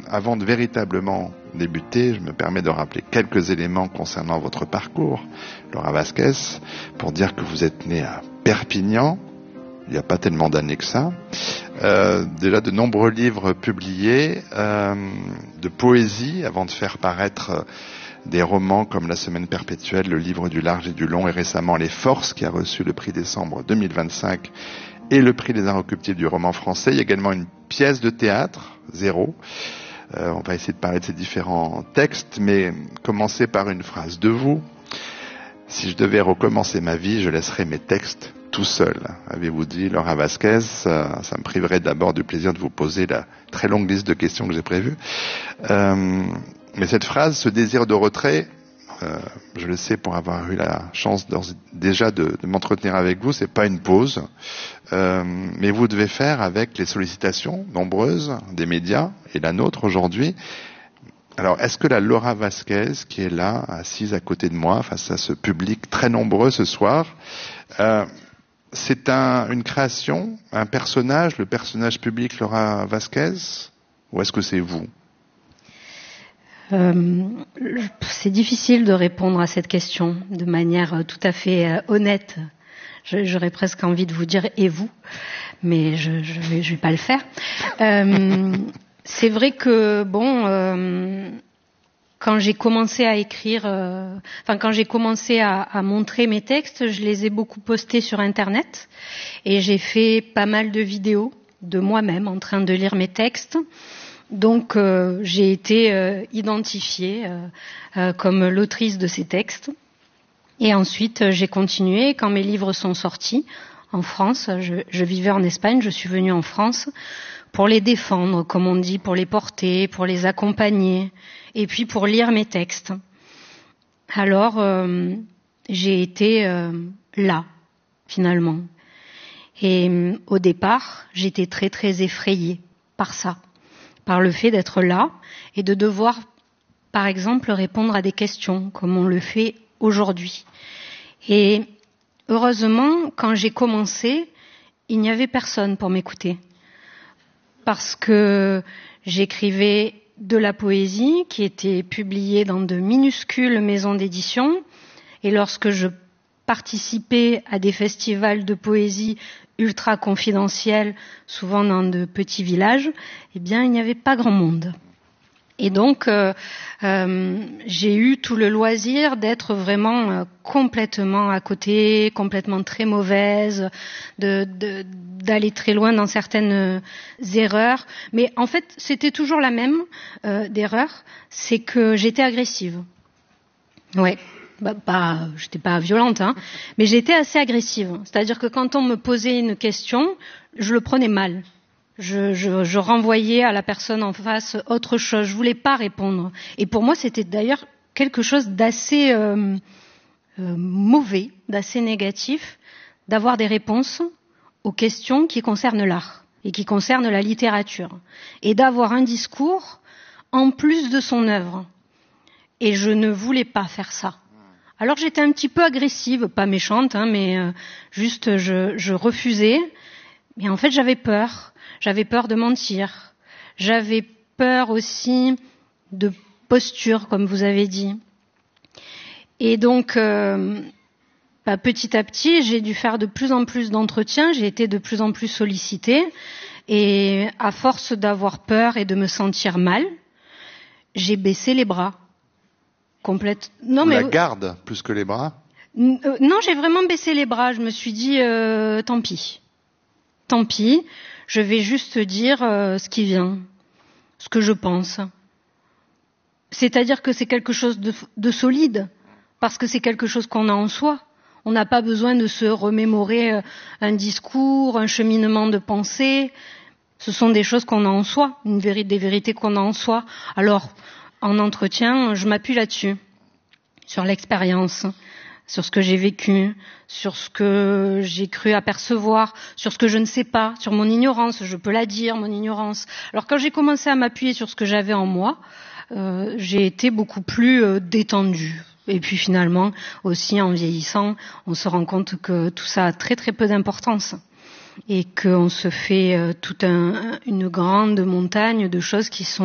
avant de véritablement débuter, je me permets de rappeler quelques éléments concernant votre parcours, Laura Vasquez, pour dire que vous êtes née à Perpignan, il n'y a pas tellement d'années que ça. Déjà de nombreux livres publiés, de poésie, avant de faire paraître des romans comme La Semaine perpétuelle, Le Livre du large et du long, et récemment Les Forces, qui a reçu le prix décembre 2025 et le prix des Inrecuptibles du roman français. Il y a également une pièce de théâtre, Zéro. On va essayer de parler de ces différents textes, mais commencer par une phrase de vous. Si je devais recommencer ma vie, je laisserais mes textes tout seul, avez-vous dit, Laura Vasquez. Ça me priverait d'abord du plaisir de vous poser la très longue liste de questions que j'ai prévues. Mais cette phrase, ce désir de retrait, je le sais pour avoir eu la chance déjà de m'entretenir avec vous, c'est pas une pause, mais vous devez faire avec les sollicitations nombreuses des médias et la nôtre aujourd'hui. Alors, est-ce que la Laura Vasquez, qui est là, assise à côté de moi, face à ce public très nombreux ce soir, c'est une création, un personnage, le personnage public Laura Vasquez, ou est-ce que c'est vous ? C'est difficile de répondre à cette question de manière tout à fait honnête. J'aurais presque envie de vous dire « et vous », mais je vais pas le faire. C'est vrai que, quand j'ai commencé à écrire, quand j'ai commencé à montrer mes textes, je les ai beaucoup postés sur Internet et j'ai fait pas mal de vidéos de moi-même en train de lire mes textes. Donc, j'ai été identifiée comme l'autrice de ces textes. Et ensuite, j'ai continué. Quand mes livres sont sortis en France, je vivais en Espagne, je suis venue en France pour les défendre, comme on dit, pour les porter, pour les accompagner, et puis pour lire mes textes. Alors, j'ai été là, finalement. Et au départ, j'étais très, très effrayée par ça, par le fait d'être là et de devoir, par exemple, répondre à des questions, comme on le fait aujourd'hui. Et heureusement, quand j'ai commencé, il n'y avait personne pour m'écouter. Parce que j'écrivais de la poésie qui était publiée dans de minuscules maisons d'édition. Et lorsque je participais à des festivals de poésie ultra confidentiels, souvent dans de petits villages, eh bien, il n'y avait pas grand monde. Et donc, j'ai eu tout le loisir d'être vraiment complètement à côté, complètement très mauvaise, d'aller très loin dans certaines erreurs. Mais en fait, c'était toujours la même d'erreur, c'est que j'étais agressive. Ouais. J'étais pas violente, mais j'étais assez agressive. C'est-à-dire que quand on me posait une question, je le prenais mal. Je renvoyais à la personne en face autre chose. Je voulais pas répondre. Et pour moi, c'était d'ailleurs quelque chose d'assez mauvais, d'assez négatif, d'avoir des réponses aux questions qui concernent l'art et qui concernent la littérature, et d'avoir un discours en plus de son œuvre. Et je ne voulais pas faire ça. Alors j'étais un petit peu agressive, pas méchante, mais juste je refusais. Mais en fait, j'avais peur. J'avais peur de mentir. J'avais peur aussi de posture, comme vous avez dit. Et donc, petit à petit, j'ai dû faire de plus en plus d'entretiens. J'ai été de plus en plus sollicitée. Et à force d'avoir peur et de me sentir mal, j'ai baissé les bras. La garde, plus que les bras ? Non, j'ai vraiment baissé les bras. Je me suis dit, tant pis. Tant pis. Je vais juste dire ce qui vient, ce que je pense. C'est-à-dire que c'est quelque chose de solide, parce que c'est quelque chose qu'on a en soi. On n'a pas besoin de se remémorer un discours, un cheminement de pensée. Ce sont des choses qu'on a en soi, des vérités qu'on a en soi. Alors, en entretien, je m'appuie là-dessus, sur l'expérience, sur ce que j'ai vécu, sur ce que j'ai cru apercevoir, sur ce que je ne sais pas, sur mon ignorance, je peux la dire, mon ignorance. Alors quand j'ai commencé à m'appuyer sur ce que j'avais en moi, j'ai été beaucoup plus détendue. Et puis finalement, aussi en vieillissant, on se rend compte que tout ça a très très peu d'importance. Et qu'on se fait toute une grande montagne de choses qui sont